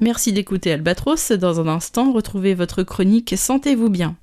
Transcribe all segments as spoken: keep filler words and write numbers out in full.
Merci d'écouter Albatros. Dans un instant, retrouvez votre chronique Sentez-vous bien.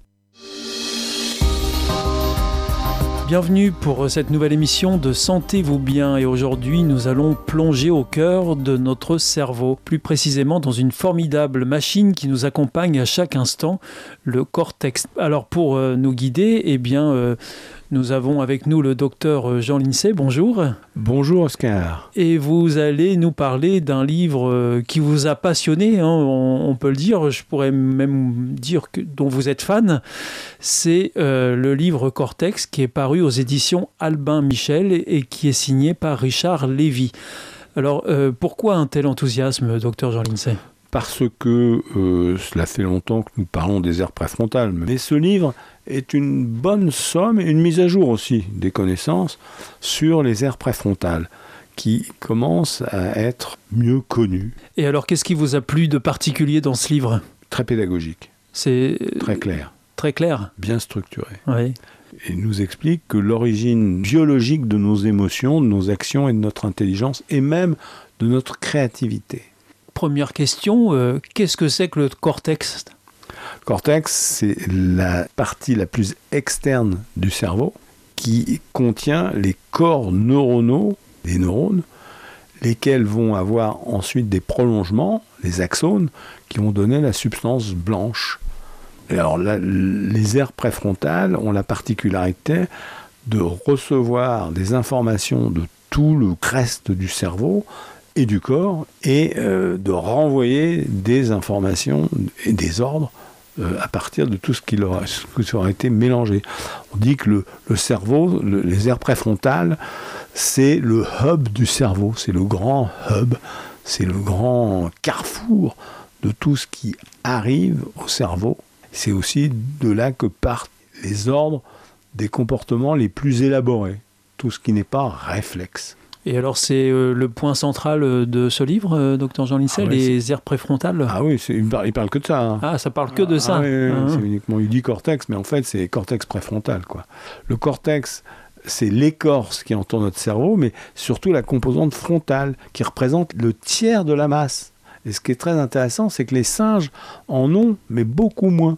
Bienvenue pour cette nouvelle émission de Sentez-vous bien et aujourd'hui nous allons plonger au cœur de notre cerveau, plus précisément dans une formidable machine qui nous accompagne à chaque instant, le cortex. Alors pour euh, nous guider, eh bien euh, nous avons avec nous le docteur Jean Lincey, bonjour. Bonjour Oscar. Et vous allez nous parler d'un livre qui vous a passionné, hein, on, on peut le dire, je pourrais même dire que, dont vous êtes fan. C'est euh, le livre Cortex qui est paru aux éditions Albin Michel et, et qui est signé par Richard Lévy. Alors euh, pourquoi un tel enthousiasme, docteur Jean Lincey ? Parce que euh, cela fait longtemps que nous parlons des aires préfrontales. Mais ce livre est une bonne somme et une mise à jour aussi des connaissances sur les aires préfrontales qui commencent à être mieux connues. Et alors, qu'est-ce qui vous a plu de particulier dans ce livre ? Très pédagogique. C'est très clair. Très clair. Bien structuré. Oui. Et nous explique que l'origine biologique de nos émotions, de nos actions et de notre intelligence et même de notre créativité. Première question, euh, qu'est-ce que c'est que le cortex ? Cortex, c'est la partie la plus externe du cerveau qui contient les corps neuronaux des neurones, lesquels vont avoir ensuite des prolongements, les axones, qui vont donner la substance blanche. Et alors là, les aires préfrontales ont la particularité de recevoir des informations de tout le reste du cerveau et du corps, et euh, de renvoyer des informations et des ordres euh, à partir de tout ce qui leur a, ce qui aura été mélangé. On dit que le, le cerveau, le, les aires préfrontales, c'est le hub du cerveau, c'est le grand hub, c'est le grand carrefour de tout ce qui arrive au cerveau. C'est aussi de là que partent les ordres des comportements les plus élaborés, tout ce qui n'est pas réflexe. Et alors, c'est euh, le point central de ce livre, euh, docteur Jean Lincey, ah ouais, les c'est... aires préfrontales. Ah oui, c'est, il ne parle, parle que de ça. Hein. Ah, ça parle que de ah, ça. Ah oui, ah, c'est uniquement, il dit cortex, mais en fait, c'est cortex préfrontal, quoi. Le cortex, c'est l'écorce qui entoure notre cerveau, mais surtout la composante frontale, qui représente le tiers de la masse. Et ce qui est très intéressant, c'est que les singes en ont, mais beaucoup moins.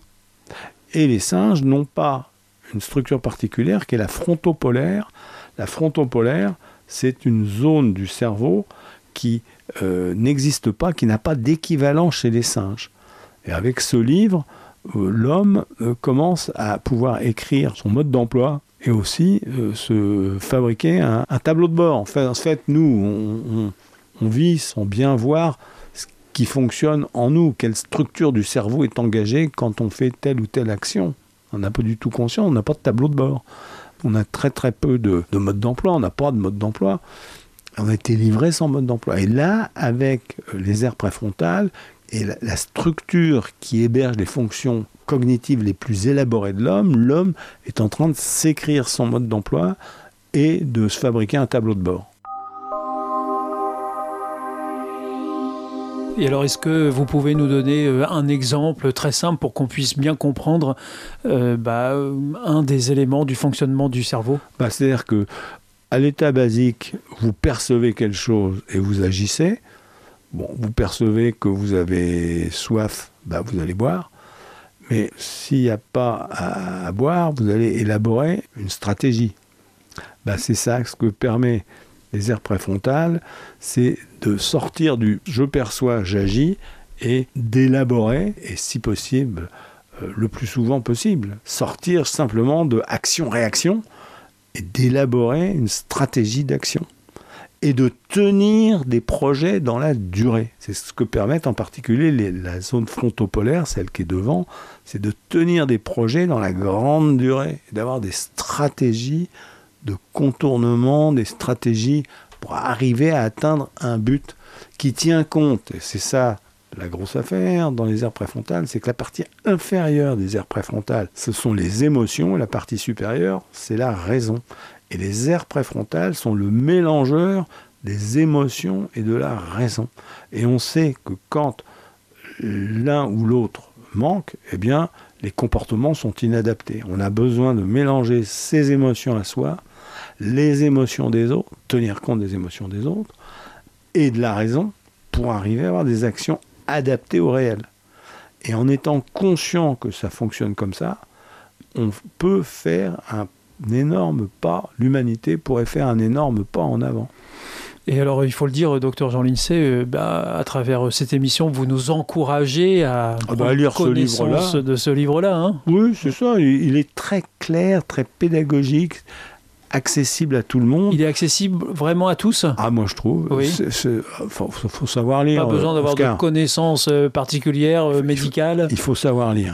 Et les singes n'ont pas une structure particulière qui est la frontopolaire. La frontopolaire, c'est une zone du cerveau qui euh, n'existe pas, qui n'a pas d'équivalent chez les singes. Et avec ce livre, euh, l'homme euh, commence à pouvoir écrire son mode d'emploi et aussi euh, se fabriquer un, un tableau de bord. En fait, en fait nous, on, on, on vit sans bien voir ce qui fonctionne en nous, quelle structure du cerveau est engagée quand on fait telle ou telle action. On n'a pas du tout conscience, on n'a pas de tableau de bord. On a très très peu de, de mode d'emploi, on n'a pas de mode d'emploi. On a été livré sans mode d'emploi. Et là, avec les aires préfrontales et la, la structure qui héberge les fonctions cognitives les plus élaborées de l'homme, l'homme est en train de s'écrire son mode d'emploi et de se fabriquer un tableau de bord. Et alors, est-ce que vous pouvez nous donner un exemple très simple pour qu'on puisse bien comprendre euh, bah, un des éléments du fonctionnement du cerveau ? bah, C'est-à-dire qu'à l'état basique, vous percevez quelque chose et vous agissez. Bon, vous percevez que vous avez soif, bah, vous allez boire. Mais s'il n'y a pas à, à boire, vous allez élaborer une stratégie. Bah, c'est ça ce que permet les aires préfrontales, c'est de sortir du « je perçois, j'agis » et d'élaborer, et si possible, euh, le plus souvent possible, sortir simplement de action-réaction et d'élaborer une stratégie d'action et de tenir des projets dans la durée. C'est ce que permettent en particulier les, la zone frontopolaire, celle qui est devant, c'est de tenir des projets dans la grande durée et d'avoir des stratégies de contournement, des stratégies pour arriver à atteindre un but qui tient compte, et c'est ça la grosse affaire dans les aires préfrontales, c'est que la partie inférieure des aires préfrontales, ce sont les émotions, et la partie supérieure, c'est la raison. Et les aires préfrontales sont le mélangeur des émotions et de la raison. Et on sait que quand l'un ou l'autre manque, eh bien, les comportements sont inadaptés. On a besoin de mélanger ses émotions à soi, les émotions des autres, tenir compte des émotions des autres, et de la raison pour arriver à avoir des actions adapté au réel. Et en étant conscient que ça fonctionne comme ça, on peut faire un énorme pas, l'humanité pourrait faire un énorme pas en avant. Et alors, il faut le dire, docteur Jean Lincey, euh, bah, à travers cette émission, vous nous encouragez à ah bah, lire connaissance ce livre-là. de ce livre-là. Hein. Oui, c'est ça. Il est très clair, très pédagogique, accessible à tout le monde. Il est accessible vraiment à tous ? Ah, moi, je trouve. Oui. Il faut, faut savoir lire. Pas besoin d'avoir Oscar. de connaissances particulières, euh, médicales. Il faut savoir lire.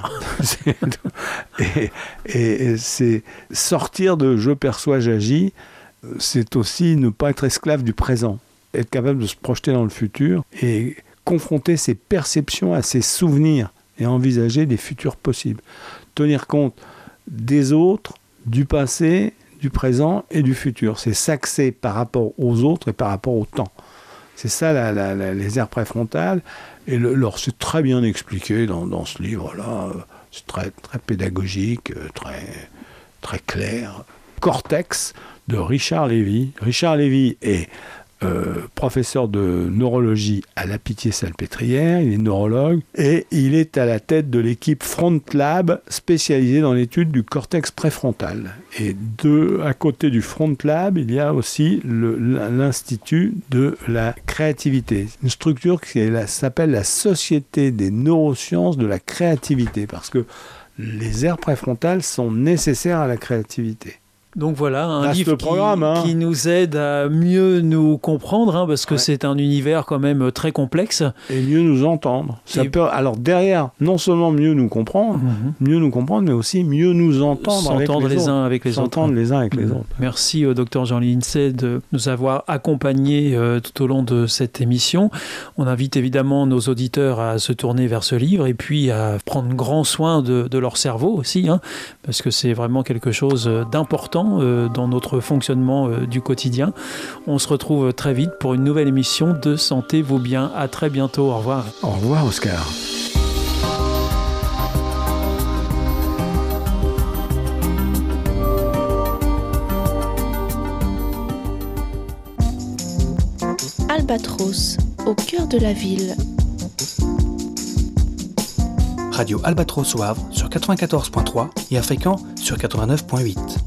et, et, et c'est sortir de « je perçois, j'agis », c'est aussi ne pas être esclave du présent, être capable de se projeter dans le futur et confronter ses perceptions à ses souvenirs et envisager des futurs possibles. Tenir compte des autres, du passé, du présent et du futur. C'est s'axer par rapport aux autres et par rapport au temps. C'est ça la, la, la, les aires préfrontales. Et le, alors, c'est très bien expliqué dans, dans ce livre-là. C'est très, très pédagogique, très, très clair. Cortex de Richard Lévy. Richard Lévy est euh, professeur de neurologie à la Pitié-Salpêtrière, il est neurologue, et il est à la tête de l'équipe Front Lab spécialisée dans l'étude du cortex préfrontal. Et de, à côté du Front Lab, il y a aussi le, l'Institut de la créativité, une structure qui est la, s'appelle la Société des neurosciences de la créativité, parce que les aires préfrontales sont nécessaires à la créativité. Donc voilà, un Vaste livre qui, programme, hein. qui nous aide à mieux nous comprendre, hein, parce que ouais. c'est un univers quand même très complexe. Et mieux nous entendre. Ça Et... peut, alors derrière, non seulement mieux nous comprendre, mm-hmm. mieux nous comprendre, mais aussi mieux nous entendre, S'entendre avec les, les autres. uns avec les S'entendre autres. les uns avec mmh. les autres. Merci au docteur Jean Lincey de nous avoir accompagnés euh, tout au long de cette émission. On invite évidemment nos auditeurs à se tourner vers ce livre et puis à prendre grand soin de, de leur cerveau aussi, hein, parce que c'est vraiment quelque chose d'important euh, dans notre fonctionnement euh, du quotidien. On se retrouve très vite pour une nouvelle émission de Sentez-vous bien. À très bientôt. Au revoir. Au revoir, Oscar. Albatros, au cœur de la ville. Radio Albatros au Havre sur quatre-vingt-quatorze point trois et à Fécamp sur quatre-vingt-neuf point huit.